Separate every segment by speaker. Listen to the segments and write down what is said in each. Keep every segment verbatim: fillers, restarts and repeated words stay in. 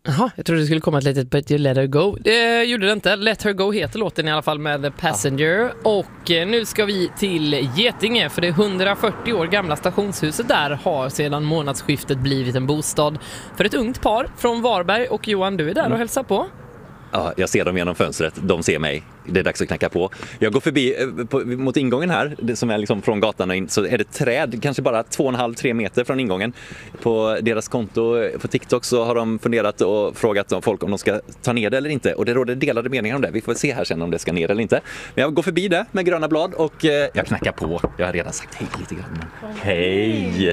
Speaker 1: Jaha, jag trodde det skulle komma ett litet But You Let Her Go. Det gjorde det inte. Let Her Go heter låten i alla fall med The Passenger. Ja. Och nu ska vi till Getinge, för det hundrafyrtio år gamla stationshuset där har sedan månadsskiftet blivit en bostad för ett ungt par från Varberg. Och Johan, du är där och hälsar på.
Speaker 2: Ja, jag ser dem genom fönstret. De ser mig. Det är dags att knacka på. Jag går förbi på, mot ingången här, det som är liksom från gatan och in, så är det träd, kanske bara två och en halv, tre meter från ingången. På deras konto på TikTok så har de funderat och frågat om folk om de ska ta ner det eller inte. Och det råder delade meningar om det. Vi får se här sen om det ska ner eller inte. Men jag går förbi det med gröna blad och eh, jag knackar på. Jag har redan sagt hej lite grann. Hej!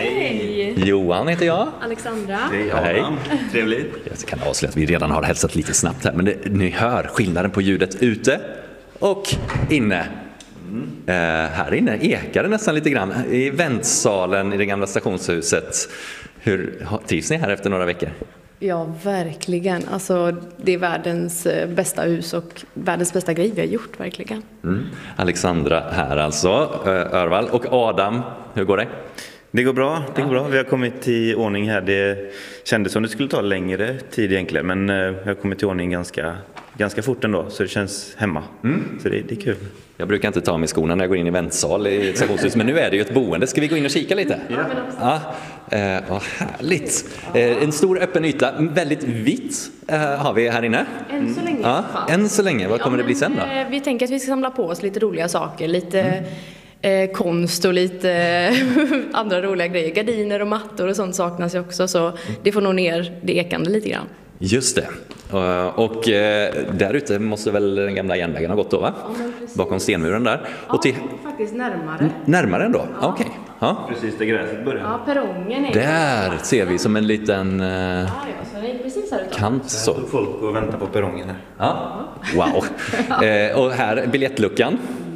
Speaker 3: Hej!
Speaker 2: Johan heter jag.
Speaker 3: Alexandra.
Speaker 2: Hej, hej.
Speaker 4: Trevligt.
Speaker 2: Jag kan avslöja att vi redan har hälsat lite snabbt här, men det, ni hör skillnaden på ljudet ute och inne. Mm. Uh, här inne ekar det nästan lite grann i väntsalen i det gamla stationshuset. Hur trivs ni här efter några veckor?
Speaker 3: Ja, verkligen. Alltså, det är världens bästa hus och världens bästa grej vi har gjort, verkligen.
Speaker 2: Mm. Alexandra här alltså, Örvall, och Adam, hur går det?
Speaker 4: Det går bra, det går bra. Vi har kommit i ordning här. Det kändes som det skulle ta längre tid egentligen, men vi har kommit i ordning ganska, ganska fort ändå, så det känns hemma. Mm. Så det, det är kul.
Speaker 2: Jag brukar inte ta mig skorna när jag går in i väntsal i ett stationshus, men nu är det ju ett boende. Ska vi gå in och kika lite?
Speaker 3: Ja, men
Speaker 2: ja. Eh, vad härligt. Eh, en stor öppen yta, väldigt vitt eh, har vi här inne.
Speaker 3: Än så länge.
Speaker 2: Ja, än så länge. Vad kommer ja, men, det bli sen då?
Speaker 3: Eh, vi tänker att vi ska samla på oss lite roliga saker, lite... Mm. Eh, konst och lite eh, andra roliga grejer. Gardiner och mattor och sånt saknas ju också, så det får nog ner det ekande lite grann.
Speaker 2: Just det. Uh, och uh, där ute måste väl den gamla järnvägen ha gått då, va? Ja, bakom stenmuren där.
Speaker 3: Ja,
Speaker 2: och till...
Speaker 3: faktiskt närmare.
Speaker 2: Närmare ändå?
Speaker 3: Ja.
Speaker 2: Okej. Okay. Ja.
Speaker 4: Precis där gränset börjar.
Speaker 3: Ja, perrongen är...
Speaker 2: Där ser vi som en liten uh,
Speaker 3: ja, ja, så det är precis här
Speaker 2: kant. Så.
Speaker 4: Där står folk och väntar på perrongen här.
Speaker 2: Ja. Wow. uh, och här biljettluckan.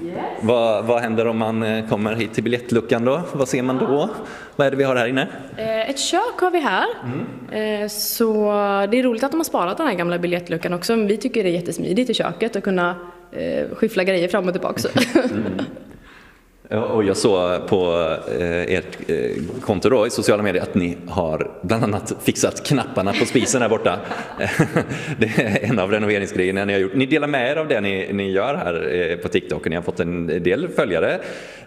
Speaker 2: Vad, vad händer om man kommer hit till biljettluckan då? Vad ser man då? Vad är det vi har här inne?
Speaker 3: Ett kök har vi här. Mm. Så det är roligt att de har sparat den här gamla biljettluckan också. Men vi tycker det är jättesmidigt i köket att kunna skiffla grejer fram och tillbaka. Mm.
Speaker 2: Och jag såg på ert konto då i sociala medier att ni har bland annat fixat knapparna på spisen här borta. Det är en av renoveringsgrejerna ni har gjort. Ni delar med er av det ni, ni gör här på TikTok och ni har fått en del följare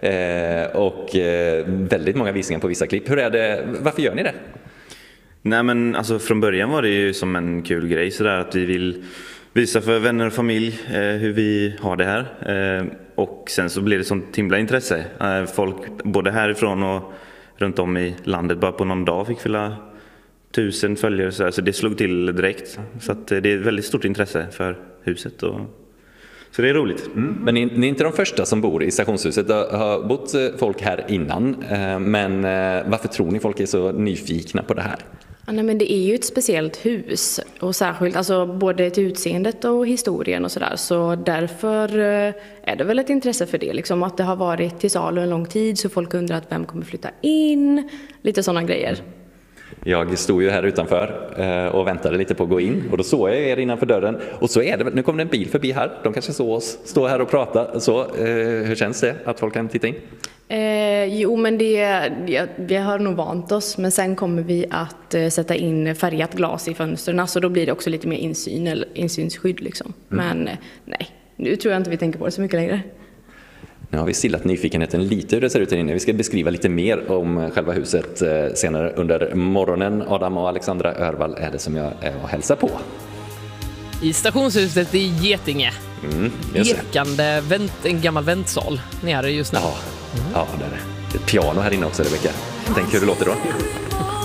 Speaker 2: och väldigt många visningar på vissa klipp. Hur är det? Varför gör ni det?
Speaker 4: Nej, men alltså från början var det ju som en kul grej sådär att vi vill visa för vänner och familj eh, hur vi har det här. Eh, och sen så blir det sånt himla intresse. Eh, folk både härifrån och runt om i landet bara på någon dag fick fylla tusen följare. Så, så det slog till direkt. Så att, eh, det är ett väldigt stort intresse för huset. Och, så det är roligt.
Speaker 2: Mm. Men ni, ni är inte de första som bor i stationshuset. Det har bott folk här innan. Eh, men eh, varför tror ni folk är så nyfikna på det här?
Speaker 3: Ja, nej, men det är ju ett speciellt hus och särskilt alltså både till utseendet och historien och sådär, så därför är det väl ett intresse för det liksom, att det har varit till salu en lång tid så folk undrar att vem kommer flytta in, lite sådana grejer.
Speaker 2: Jag stod ju här utanför och väntade lite på att gå in och då såg jag er innanför dörren och så är det, nu kommer det en bil förbi här, de kanske såg oss stå här och prata, så hur känns det att folk kan titta in?
Speaker 3: Eh, jo men det, ja, vi har nog vant oss, men sen kommer vi att eh, sätta in färgat glas i fönstren, så då blir det också lite mer insyn eller insynsskydd liksom. Mm. Men eh, nej, nu tror jag inte vi tänker på det så mycket längre.
Speaker 2: Nu har vi stillat nyfikenheten lite hur det ser ut här inne. Vi ska beskriva lite mer om själva huset eh, senare under morgonen. Adam och Alexandra Örvall är det som jag är och hälsar på.
Speaker 1: I stationshuset i Getinge.
Speaker 2: Mm,
Speaker 1: Ekande vänt, en gammal väntsal nere just nu.
Speaker 2: Ja, mm. ja det är det. Det är ett piano här inne också, Rebecka. Tänk hur det låter då.